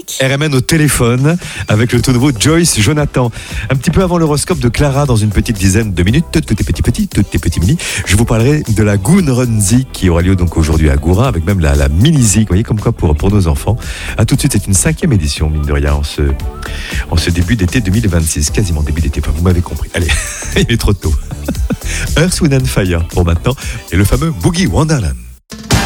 magnifique. RMN au téléphone avec le tout nouveau Joyce Jonathan. Un petit peu avant l'horoscope de Clara, dans une petite dizaine de minutes, tout est petit mini, je vous parlerai de la Goon Run Zik qui aura lieu donc aujourd'hui à Gourin, avec même la mini Zik, vous voyez, comme quoi pour nos enfants. À tout de suite, c'est une 5e édition, mine de rien, en ce début d'été 2026, quasiment début d'été, enfin, vous m'avez compris. Allez, il est trop tôt. Earth, Wind & Fire pour maintenant, et le fameux Boogie Wonderland.